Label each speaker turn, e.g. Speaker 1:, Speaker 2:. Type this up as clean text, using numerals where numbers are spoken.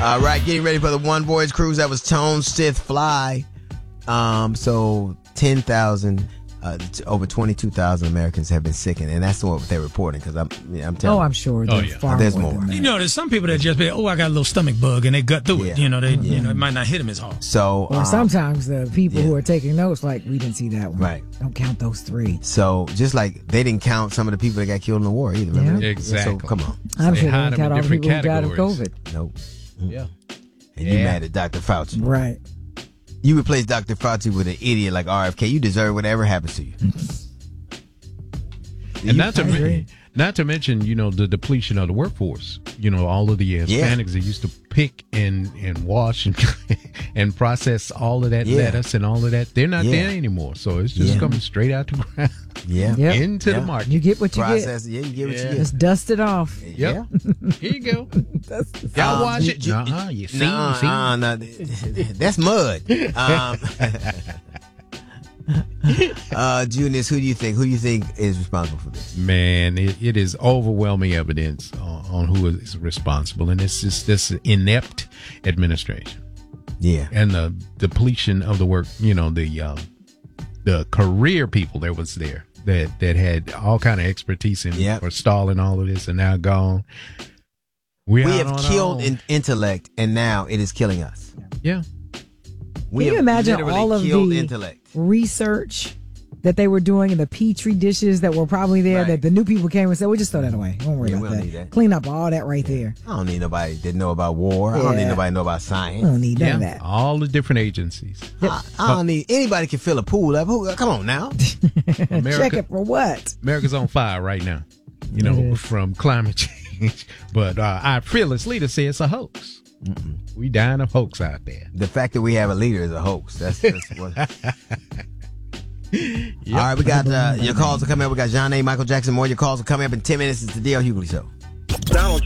Speaker 1: All right, getting ready for the One Voyage cruise. That was Tone Stith Fly. So 10,000, over 22,000 Americans have been sickened, and that's what they're reporting. Because I'm telling you.
Speaker 2: I'm sure. There's
Speaker 1: more.
Speaker 2: Than that.
Speaker 3: You know, there's some people that just be, I got a little stomach bug, and they gut through it. You know, it might not hit them as hard.
Speaker 1: So,
Speaker 2: or sometimes the people who are taking notes, like, we didn't see that one.
Speaker 1: Right.
Speaker 2: Don't count those 3.
Speaker 1: So just like they didn't count some of the people that got killed in the war either. Remember?
Speaker 4: Yeah. Exactly.
Speaker 1: So come on.
Speaker 2: I'm sure they didn't count all the people who died of COVID.
Speaker 1: Nope.
Speaker 4: Yeah.
Speaker 1: And you mad at Dr. Fauci.
Speaker 2: Right.
Speaker 1: You replace Dr. Fauci with an idiot like RFK, you deserve whatever happens to you.
Speaker 4: And not to mention, you know, the depletion of the workforce. You know, all of the Hispanics that used to pick and wash and process all of that lettuce and all of that, they're not there anymore. So it's just coming straight out the ground. Into the market.
Speaker 2: You get what you
Speaker 1: get.
Speaker 2: Yeah,
Speaker 1: you get what you get.
Speaker 2: Just dust it off.
Speaker 4: Yep. Here you go. Y'all watch it. You see.
Speaker 1: No, that's mud. Junius, who do you think is responsible for this?
Speaker 4: Man, it is overwhelming evidence on who is responsible, and it's just this inept administration.
Speaker 1: Yeah,
Speaker 4: and the depletion of the work. You know, the career people that was there that had all kind of expertise in for stalling all of this, and now gone. We
Speaker 1: have killed intellect, and now it is killing us.
Speaker 4: Yeah.
Speaker 2: Can you imagine all of the research that they were doing in the Petri dishes that were probably there that the new people came and said, we'll just throw that away. Don't worry about that. Clean up all that right there.
Speaker 1: I don't need nobody that know about war. I don't need nobody to know about science.
Speaker 2: I don't need none of that.
Speaker 4: All the different agencies.
Speaker 1: I don't need anybody can fill a pool up. Come on now.
Speaker 2: Check it for what?
Speaker 4: America's on fire right now, you know, from climate change. But our fearless leader says it's a hoax. We dying of hoax out there.
Speaker 1: The fact that we have a leader is a hoax. That's what. All right, we got your calls are coming up. We got John A. Michael Jackson more. Your calls are coming up in 10 minutes. It's the D.L. Hughley Show.
Speaker 5: Donald